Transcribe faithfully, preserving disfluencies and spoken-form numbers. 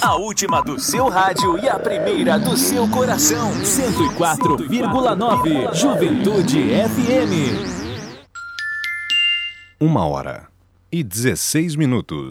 A última do seu rádio e a primeira do seu coração. cento e quatro vírgula nove Juventude F M. Uma hora e dezesseis minutos.